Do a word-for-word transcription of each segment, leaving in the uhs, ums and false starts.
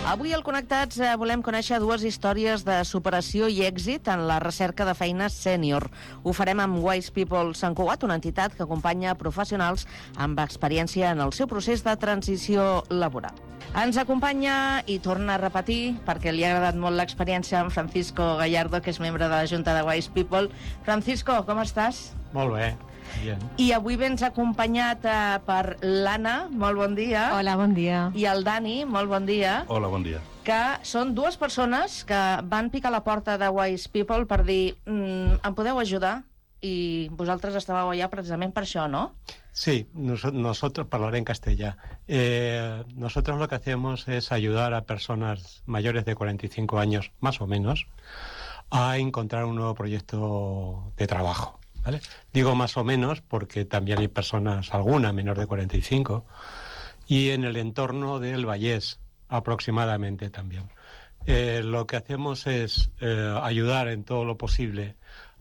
Avui al Connectats eh, volem conèixer dues històries de superació i èxit en la recerca de feines sènior. Ho farem amb Wise People Sant Cugat, una entitat que acompanya professionals amb experiència en el seu procés de transició laboral. Ens acompanya i torna a repetir, perquè li ha agradat molt l'experiència, amb Francisco Gallardo, que és membre de la Junta de Wise People. Francisco, com estàs? Molt bé. Bien. I avui vens acompanyat eh, per l'Anna, molt bon dia. Hola, bon dia. I el Dani, molt bon dia. Hola, bon dia. Que són dues persones que van picar la porta de Wise People per dir mm, em podeu ajudar? I vosaltres estàveu allà precisament per això, ¿no? Sí, nos, nosotros, hablaré en castellà. Eh, nosotros lo que hacemos es ayudar a personas mayores de cuarenta y cinco años, más o menos, a encontrar un nuevo proyecto de trabajo. ¿Vale? Digo más o menos porque también hay personas, alguna menor de cuarenta y cinco, y en el entorno del Vallés aproximadamente también. Eh, lo que hacemos es eh, ayudar en todo lo posible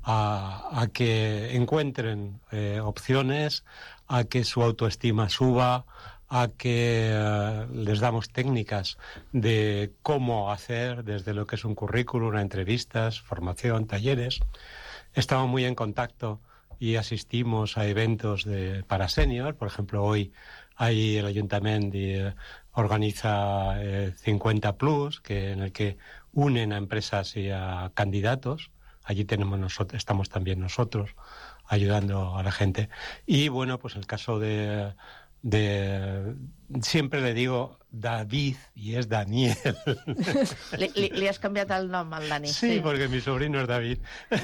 a, a que encuentren eh, opciones, a que su autoestima suba, a que eh, les damos técnicas de cómo hacer desde lo que es un currículum, entrevistas, formación, talleres. Estamos muy en contacto y asistimos a eventos de, para senior. Por ejemplo, hoy hay el Ayuntamiento eh, organiza eh, cincuenta plus, que, en el que unen a empresas y a candidatos. Allí tenemos nosotros, estamos también nosotros ayudando a la gente. Y bueno, pues el caso de... de siempre le digo David y es Daniel. Li, li, li has canviat el nom al Dani. Sí, sí, porque mi sobrino es David.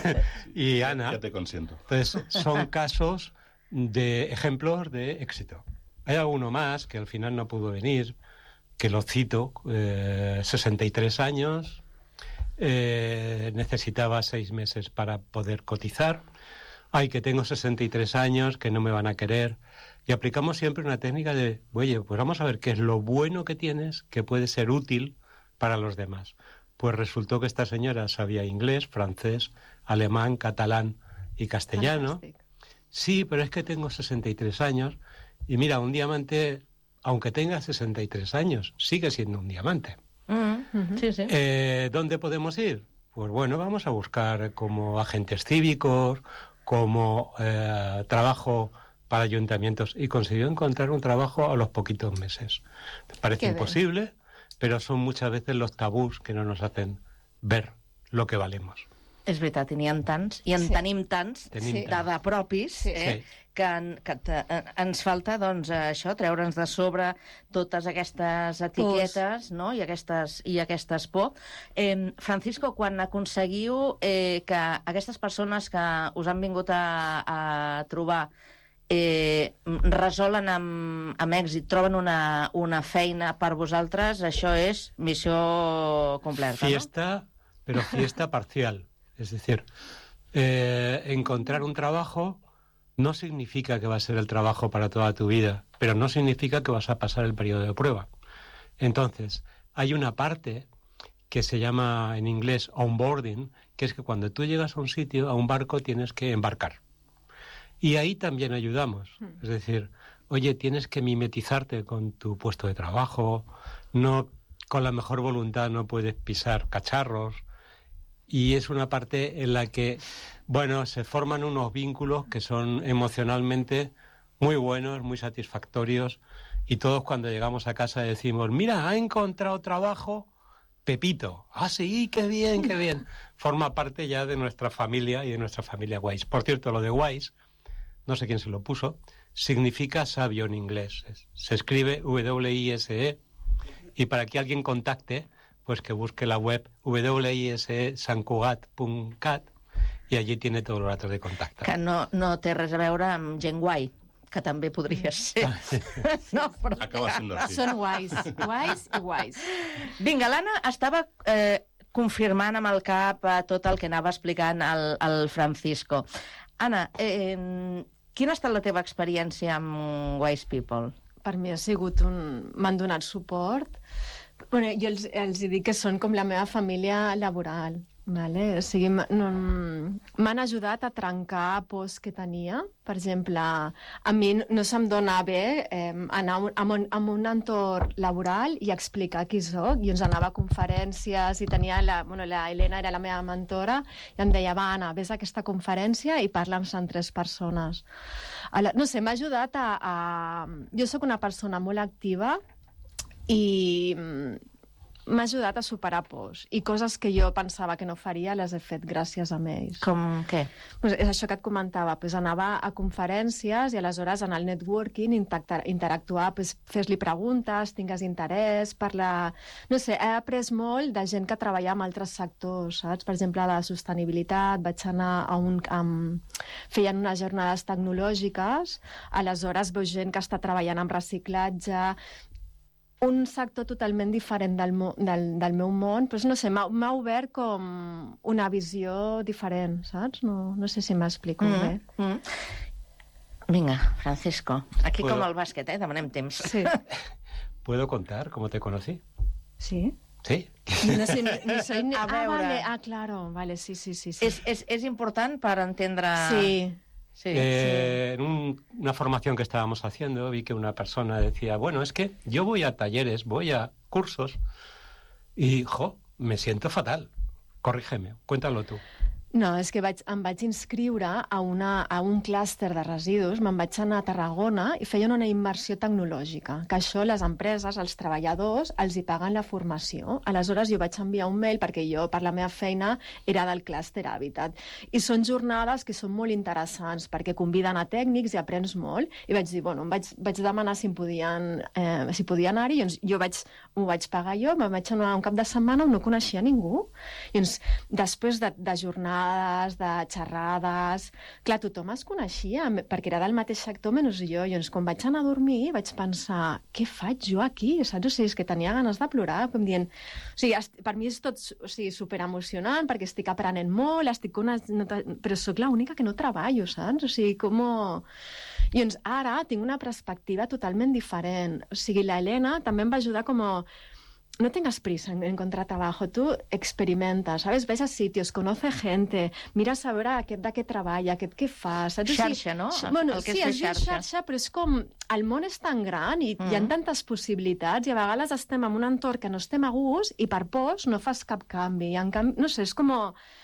Y Ana. Ya te consiento. Entonces, son casos de ejemplos de éxito. Hay alguno más que al final no pudo venir, que lo cito, eh, sesenta y tres años, eh, necesitaba seis meses para poder cotizar. Ay, que tengo sesenta y tres años, que no me van a querer. Y aplicamos siempre una técnica de, oye, pues vamos a ver qué es lo bueno que tienes que puede ser útil para los demás. Pues resultó que esta señora sabía inglés, francés, alemán, catalán y castellano. Fantastic. Sí, pero es que tengo sesenta y tres años y mira, un diamante, aunque tenga sesenta y tres años, sigue siendo un diamante. Mm-hmm. Sí, sí. Eh, ¿Dónde podemos ir? Pues bueno, vamos a buscar como agentes cívicos, como eh, trabajo para ayuntamientos, y consiguió encontrar un trabajo a los poquitos meses. Parece Qué imposible, bien. Pero son muchas veces los tabús que no nos hacen ver lo que valemos. És veritat, i n'hi ha tants, i en sí. tenim tants tenim sí. tants. de propis, sí. eh, sí. que, en, que te, ens falta doncs, això, treure'ns de sobre totes aquestes etiquetes, no? I aquestes, i aquestes por. Eh, Francisco, quan aconseguiu eh, que aquestes persones que us han vingut a, a trobar eh, resolen amb, amb èxit, troben una, una feina per vosaltres, això és missió completa, fiesta, ¿no? Pero fiesta parcial. Es decir, eh, encontrar un trabajo no significa que va a ser el trabajo para toda tu vida, pero no significa que vas a pasar el periodo de prueba. Entonces, hay una parte que se llama en inglés onboarding, que es que cuando tú llegas a un sitio, a un barco, tienes que embarcar. Y ahí también ayudamos. Es decir, oye, tienes que mimetizarte con tu puesto de trabajo, no con la mejor voluntad no puedes pisar cacharros. Y es una parte en la que, bueno, se forman unos vínculos que son emocionalmente muy buenos, muy satisfactorios. Y todos cuando llegamos a casa decimos, mira, ha encontrado trabajo Pepito. Ah, sí, qué bien, qué bien. Forma parte ya de nuestra familia y de nuestra familia Wise. Por cierto, lo de Wise, no sé quién se lo puso, significa sabio en inglés. Se escribe W I S E, y para que alguien contacte, pues que busque la web w i s e sancugat punt cat i allí tiene todos los datos de contacte. Que no, no té res a veure amb gent guai, que també podria ser. No, però... Acaba sent així. Són wise, wise i wise. Vinga, l'Anna estava eh, confirmant amb el cap eh, tot el que anava explicant el, el Francisco. Anna, eh, quina ha estat la teva experiència amb Wise People? Per mi ha sigut un... m'han donat suport. Bueno, jo els, els dic que són com la meva família laboral. Vale, o sigui, m- no, m'han ajudat a trencar pors que tenia. Per exemple, a mi no se'm dona bé eh, anar a un, a un, a un entorn laboral i explicar qui soc. I ens anava a conferències i tenia la, bueno, la Helena era la meva mentora i em deia, va, Anna, vés a aquesta conferència i parla'ns amb tres persones. A la, no sé, m'ha ajudat a, a... Jo sóc una persona molt activa i m'ha ajudat a superar pors. I coses que jo pensava que no faria les he fet gràcies a ells. Com què? Pues és això que et comentava, pues anava a conferències i aleshores en el networking intacta- interactuar, pues fes-li preguntes, tingues interès, parlar... No sé, he après molt de gent que treballa en altres sectors, saps? Per exemple, la sostenibilitat, vaig anar a un... Amb... Feien unes jornades tecnològiques, aleshores veus gent que està treballant amb reciclatge, un sector totalment diferent del, mo del, del meu món, però no sé, m'ha obert com una visió diferent, saps? No, no sé si m'explico mm, bé. Mm. Vinga, Francisco, aquí ¿Puedo? Com el bàsquet, eh? Demanem temps. Sí. ¿Puedo contar cómo te conocí? Sí. Sí. No sé, no soy... A veure... Ah, vale, ah, claro, vale, sí, sí, sí. sí. És, és, és important per entendre... Sí. Sí, eh, sí. En un, una formación que estábamos haciendo vi que una persona decía, bueno, es que yo voy a talleres, voy a cursos y, jo, me siento fatal. Corrígeme, cuéntalo tú. No, és que vaig, em vaig inscriure a, una, a un clúster de residus, me'n vaig anar a Tarragona i feien una immersió tecnològica, que això les empreses, els treballadors, els hi paguen la formació. Aleshores jo vaig enviar un mail perquè jo, per la meva feina, era del clúster Habitat. I són jornades que són molt interessants perquè conviden a tècnics i aprens molt. I vaig dir, bueno, em vaig, vaig demanar si em podien, eh, si podia anar-hi, i doncs jo vaig, ho vaig pagar jo, me'n vaig anar un cap de setmana on no coneixia ningú. I doncs, després de, de jornades, de xerrades... Clar, tothom es coneixia, perquè era del mateix sector menys jo. I doncs, quan vaig anar a dormir, vaig pensar, què faig jo aquí? Saps? O sigui, és que tenia ganes de plorar, com dient... O sigui, per mi és tot o sigui, superemocionant, perquè estic aprenent molt, estic una... però sóc l'única que no treballo, saps? O sigui, com... I doncs ara tinc una perspectiva totalment diferent. O sigui, la Helena també em va ajudar com a... No tengas prisa en encontrar trabajo, tú experimenta, ¿sabes? Ves a sitios, conoce gente, mira a saber a aquest de què treballa, aquest què fa, saps? Xarxa, no? Bueno, el que sí, és es diu xarxa. xarxa, però és com... El món és tan gran i mm. hi ha tantes possibilitats i a vegades estem en un entorn que no estem a gust i per pors no fas cap canvi. I en canvi, no sé, és com...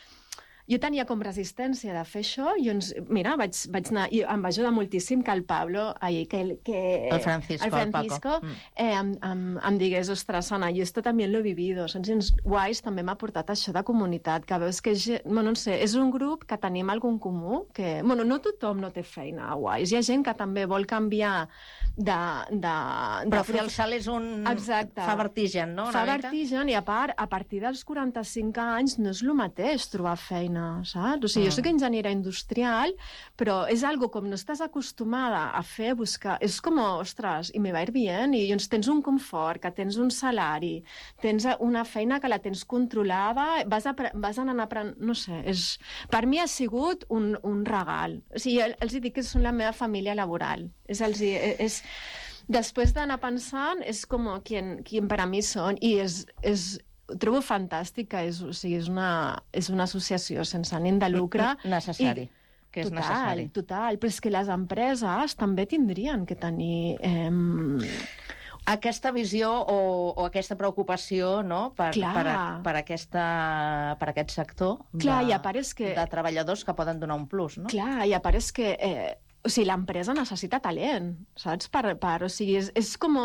Jo tenia com resistència de fer això i doncs, mira, vaig, vaig anar... I em va ajudar moltíssim que el Pablo, ai, que, que, el Francisco, el Francisco el Paco. eh, em, em, em digués, ostres, Anna, jo esto també lo he vivido. Saps? I Wise també m'ha portat això de comunitat, que veus que, bueno, no sé, és un grup que tenim algun comú, que, bueno, no tothom no té feina a Wise. Hi ha gent que també vol canviar de... de, de Però fer el salt és un... Exacte. Fa vertigen, no? Fa vertigen i a part, a partir dels quaranta-cinc anys no és el mateix trobar feina, saps? O sigui, mm. jo soc enginyera industrial, però és algo com no estàs acostumada a fer, buscar... És com, ostres, i me va ir bien, i doncs tens un confort, que tens un salari, tens una feina que la tens controlada, vas, a, vas anant aprenent... No sé, és... Per mi ha sigut un, un regal. O sigui, els dic que són la meva família laboral. És, els, és, després d'anar pensant, és com qui, qui per a mi són, i és... és ho trobo fantàstic, que és, o sigui, és, una, és una associació sense ànim de lucre. Necessari, i, que és total, necessari. Total, però és que les empreses també tindrien que tenir... Eh... Aquesta visió o, o aquesta preocupació, no?, per, per, a, per, aquesta, per aquest sector Clar, de, i a part és que... de treballadors que poden donar un plus, no? Clar, i a part és que... Eh, o sigui, l'empresa necessita talent, saps? Per, per, o sigui, és, és com...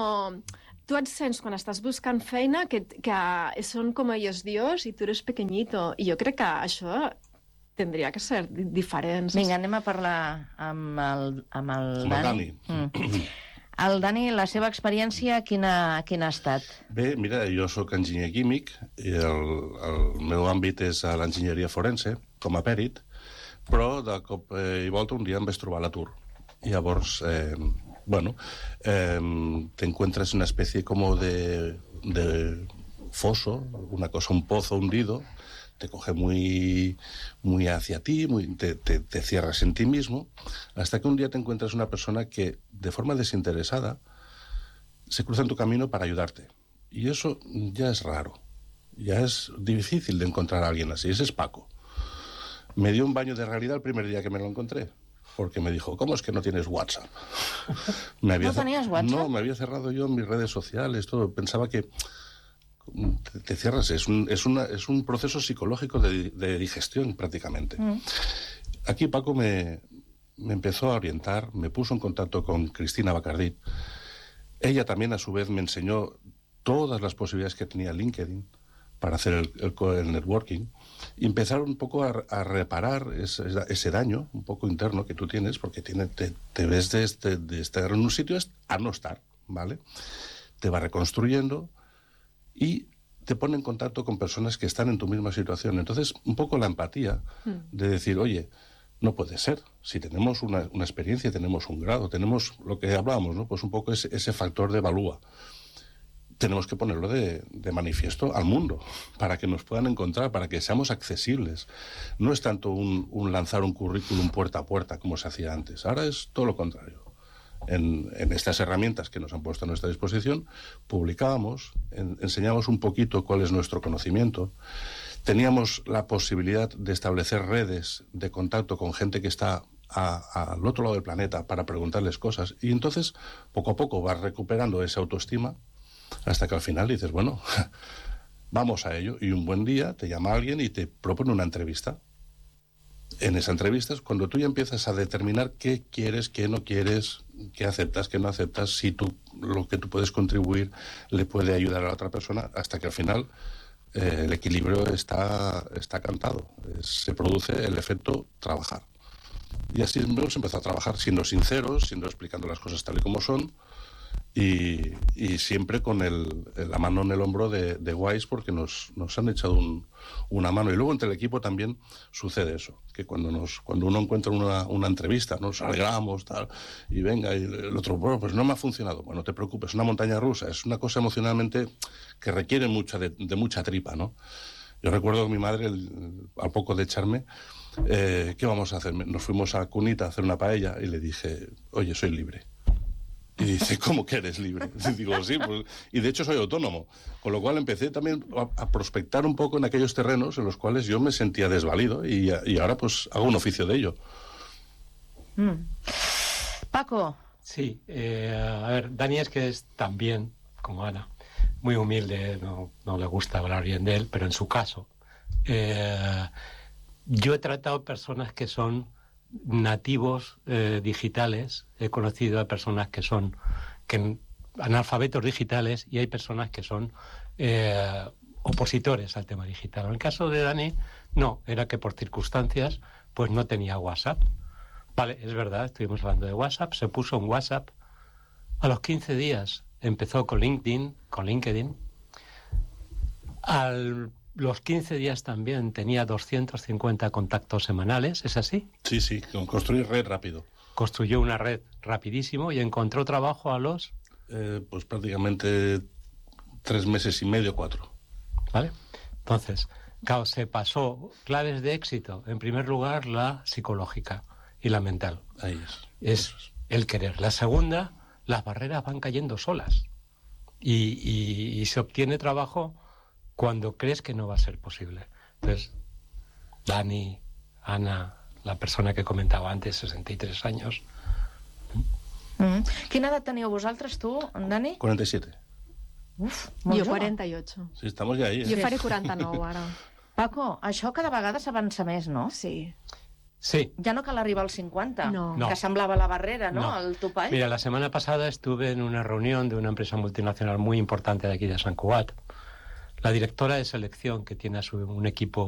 Tu et sents, quan estàs buscant feina, que, que són com ellos Dios i tu eres pequeñito. I jo crec que això tindria que ser diferent. Vinga, anem a parlar amb el, amb el amb Dani. El Dani. Mm. El Dani, la seva experiència, quina, quina ha estat? Bé, mira, jo sóc enginyer químic i el, el meu àmbit és a l'enginyeria forense, com a pèrit, però de cop i volta un dia em vaig trobar a l'atur. I llavors... Eh, Bueno, eh, te encuentras una especie como de, de foso, una cosa, un pozo hundido, te coge muy, muy hacia ti, muy, te, te, te cierras en ti mismo, hasta que un día te encuentras una persona que, de forma desinteresada, se cruza en tu camino para ayudarte. Y eso ya es raro. Ya es difícil de encontrar a alguien así. Ese es Paco. Me dio un baño de realidad el primer día que me lo encontré. Porque me dijo, ¿cómo es que no tienes WhatsApp? Me había ¿No tenías WhatsApp? No, me había cerrado yo en mis redes sociales, todo. Pensaba que te, te cierras. Es un, es, una, es un proceso psicológico de, de digestión, prácticamente. Mm. Aquí Paco me, me empezó a orientar, me puso en contacto con Cristina Bacardí. Ella también, a su vez, me enseñó todas las posibilidades que tenía LinkedIn para hacer el, el, el networking, y empezar un poco a, a reparar ese, ese daño un poco interno que tú tienes, porque tiene, te, te ves de, este, de estar en un sitio a no estar, ¿vale? Te va reconstruyendo y te pone en contacto con personas que están en tu misma situación. Entonces, un poco la empatía de decir, oye, no puede ser. Si tenemos una, una experiencia, tenemos un grado, tenemos lo que hablábamos, ¿no? Pues un poco ese, ese factor de evalúa. Tenemos que ponerlo de, de manifiesto al mundo, para que nos puedan encontrar, para que seamos accesibles. No es tanto un, un lanzar un currículum puerta a puerta como se hacía antes. Ahora es todo lo contrario. En, en estas herramientas que nos han puesto a nuestra disposición, publicábamos, en, enseñamos un poquito cuál es nuestro conocimiento. Teníamos la posibilidad de establecer redes de contacto con gente que está a, a, al otro lado del planeta para preguntarles cosas. Y entonces, poco a poco, vas recuperando esa autoestima hasta que al final dices, bueno, vamos a ello. Y un buen día te llama alguien y te propone una entrevista. En esa entrevista es cuando tú ya empiezas a determinar qué quieres, qué no quieres, qué aceptas, qué no aceptas, si tú, lo que tú puedes contribuir le puede ayudar a la otra persona, hasta que al final eh, el equilibrio está, está cantado. Se produce el efecto trabajar. Y así hemos empezado a trabajar siendo sinceros, siendo explicando las cosas tal y como son, y, y siempre con el, la mano en el hombro de, de Wise, porque nos, nos han echado un, una mano. Y luego entre el equipo también sucede eso, que cuando nos cuando uno encuentra una, una entrevista, nos alegramos, tal, y venga, y el otro, bueno, pues no me ha funcionado. Bueno, no te preocupes, es una montaña rusa, es una cosa emocionalmente que requiere mucha de, de mucha tripa, ¿no? Yo recuerdo que mi madre, el, al poco de echarme, eh, ¿qué vamos a hacer? Nos fuimos a Cunita a hacer una paella y le dije, oye, soy libre. Y dice, ¿cómo que eres libre? Y digo, sí, pues, y de hecho soy autónomo. Con lo cual empecé también a, a prospectar un poco en aquellos terrenos en los cuales yo me sentía desvalido, y, y ahora pues hago un oficio de ello. Mm. Paco. Sí, eh, a ver, Dani es que es también, como Ana, muy humilde, no, no le gusta hablar bien de él, pero en su caso, eh, yo he tratado personas que son nativos eh, digitales, he conocido a personas que son que, analfabetos digitales, y hay personas que son eh, opositores al tema digital. En el caso de Dani, no, era que por circunstancias pues no tenía WhatsApp. Vale, es verdad, estuvimos hablando de WhatsApp, se puso en WhatsApp, a los quince días empezó con LinkedIn, con LinkedIn, al los quince días también tenía doscientos cincuenta contactos semanales, ¿es así? Sí, sí, construir red rápido. Construyó una red rapidísimo y encontró trabajo a los... Eh, pues prácticamente tres meses y medio, cuatro. ¿Vale? Entonces, claro, se pasó claves de éxito. En primer lugar, la psicológica y la mental. Ahí es. Es el querer. La segunda, las barreras van cayendo solas. Y, y, y se obtiene trabajo cuando crees que no va a ser posible. Entonces, Dani, Ana, la persona que comentaba antes, sesenta y tres años. Mm. Quina edat teniu vosaltres, tu, Dani? cuarenta y siete. Uf, molt Jo jove. quaranta y ocho. Sí, estamos ja ahí. Eh? Jo faré quaranta-nou ara. Paco, això cada vegada s'avança més, no? Sí. Sí. Ja no cal arribar als cincuenta, No. No. que semblava la barrera, ¿no? No. El topall. Mira, la semana pasada estuve en una reunión de una empresa multinacional muy importante de aquí de Sant Cugat. La directora de selección, que tiene a su, un equipo